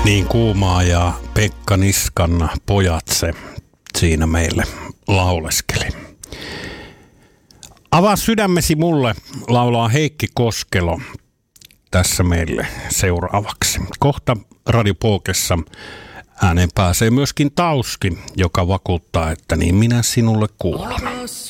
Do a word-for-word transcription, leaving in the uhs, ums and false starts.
Niin kuumaa ja Pekka Niskan pojat se siinä meille lauleskeli. Avaa sydämesi mulle, laulaa Heikki Koskelo tässä meille seuraavaksi. Kohta Radio Pokessa ääneen pääsee myöskin Tauski, joka vakuuttaa, että niin minä sinulle kuulun.